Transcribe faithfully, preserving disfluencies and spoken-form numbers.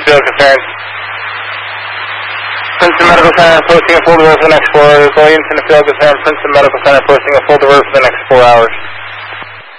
field concerns. Princeton Medical Center posting a full divert for the next four hours. Williamson Field Concern, Princeton Medical Center posting a full divert for the next four hours.